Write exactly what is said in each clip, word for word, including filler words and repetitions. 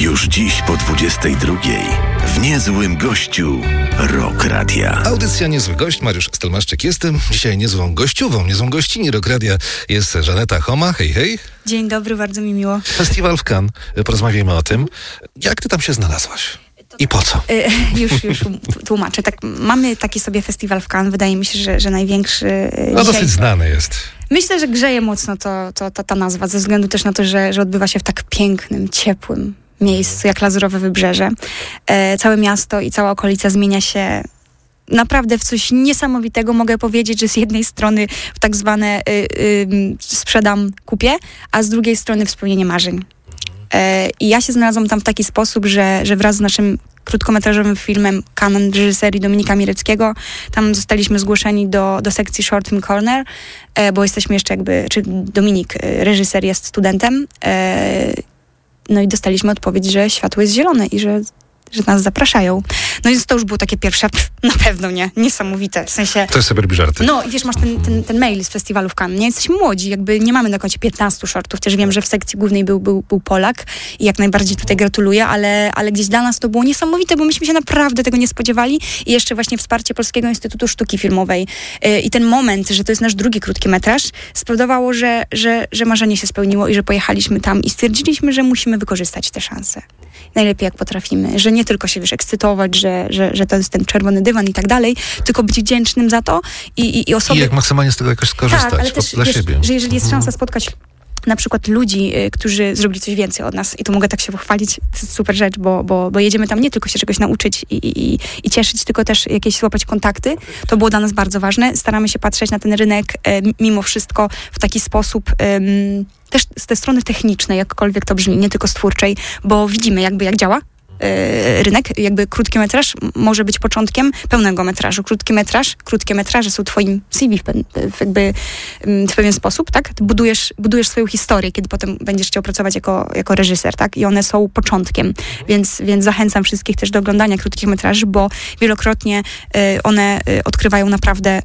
Już dziś po dwudziestej drugiej w Niezłym Gościu Rock Radia. Audycja Niezły Gość, Mariusz Stelmaszczyk jestem. Dzisiaj niezłą gościową, niezłą gościni Rock Radia jest Żaneta Homa. Hej, hej. Dzień dobry, bardzo mi miło. Festiwal w Cannes, porozmawiajmy o tym. Jak ty tam się znalazłaś? I po co? Y, już, już tłumaczę. Tak, mamy taki sobie festiwal w Cannes. Wydaje mi się, że, że największy y, No dzisiaj... dosyć znany jest. Myślę, że grzeje mocno to, to, to, ta nazwa, ze względu też na to, że, że odbywa się w tak pięknym, ciepłym miejscu, jak Lazurowe Wybrzeże. E, całe miasto i cała okolica zmienia się naprawdę w coś niesamowitego. Mogę powiedzieć, że z jednej strony w tak zwane y, y, sprzedam, kupię, a z drugiej strony w spełnienie marzeń. E, I ja się znalazłam tam w taki sposób, że, że wraz z naszym krótkometrażowym filmem Kanon reżyserii Dominika Mireckiego, tam zostaliśmy zgłoszeni do, do sekcji Short Film Corner, e, bo jesteśmy jeszcze jakby, czy Dominik, reżyser, jest studentem, e, no i dostaliśmy odpowiedź, że światło jest zielone i że, że nas zapraszają. No i to już było takie pierwsze, pff, na pewno nie, niesamowite, w sensie... To jest sobie robi żarty. No i wiesz, masz ten, ten, ten mail z festiwalu w Cannes, nie? Jesteśmy młodzi, jakby nie mamy na koncie piętnastu shortów, też wiem, że w sekcji głównej był, był, był Polak i jak najbardziej tutaj gratuluję, ale, ale gdzieś dla nas to było niesamowite, bo myśmy się naprawdę tego nie spodziewali i jeszcze właśnie wsparcie Polskiego Instytutu Sztuki Filmowej yy, i ten moment, że to jest nasz drugi krótkometraż, spowodowało, że, że, że marzenie się spełniło i że pojechaliśmy tam i stwierdziliśmy, że musimy wykorzystać te szanse. Najlepiej jak potrafimy, że nie tylko się, wiesz, ekscytować, że, że, że to jest ten czerwony dywan i tak dalej, tylko być wdzięcznym za to i, i, i osoby... I jak maksymalnie z tego jakoś skorzystać, tak, ale też, dla wiesz, siebie. że jeżeli jest Mhm. szansa spotkać na przykład ludzi, y, którzy zrobili coś więcej od nas i to mogę tak się pochwalić, to jest super rzecz, bo, bo, bo jedziemy tam nie tylko się czegoś nauczyć i, i, i cieszyć, tylko też jakieś złapać kontakty. To było dla nas bardzo ważne. Staramy się patrzeć na ten rynek y, mimo wszystko w taki sposób... Y, też z tej strony technicznej, jakkolwiek to brzmi, nie tylko z twórczej, bo widzimy jakby jak działa yy, rynek, jakby krótki metraż może być początkiem pełnego metrażu. Krótki metraż, krótkie metraże są twoim C V w, w, jakby, w pewien sposób, tak? Ty budujesz, budujesz swoją historię, kiedy potem będziesz chciał pracować jako, jako reżyser, tak? I one są początkiem, więc, więc zachęcam wszystkich też do oglądania krótkich metraży, bo wielokrotnie yy, one yy, odkrywają naprawdę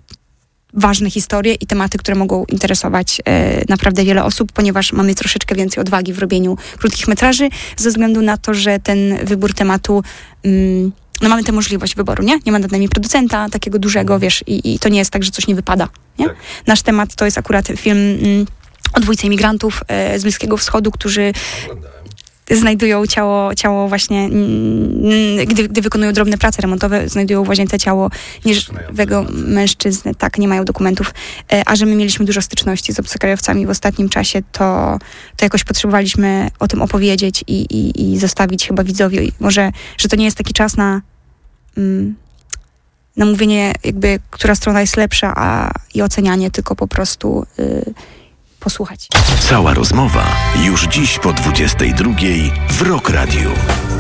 ważne historie i tematy, które mogą interesować e, naprawdę wiele osób, ponieważ mamy troszeczkę więcej odwagi w robieniu krótkich metraży, ze względu na to, że ten wybór tematu, mm, no mamy tę możliwość wyboru, nie? Nie ma nad nami producenta takiego dużego, wiesz, i, i to nie jest tak, że coś nie wypada, nie? Tak. Nasz temat to jest akurat film mm, o dwójce imigrantów e, z Bliskiego Wschodu, którzy znajdują ciało, ciało właśnie, mm, gdy, gdy wykonują drobne prace remontowe, znajdują w łazience ciało nieżywego mężczyzny, tak, nie mają dokumentów, e, a że my mieliśmy dużo styczności z obcokrajowcami w ostatnim czasie, to, to jakoś potrzebowaliśmy o tym opowiedzieć i, i, i zostawić chyba widzowi, może, że to nie jest taki czas na mm, na mówienie jakby, która strona jest lepsza, a i ocenianie, tylko po prostu y, posłuchać. Cała rozmowa już dziś po dwudziestej drugiej w Rock Radiu.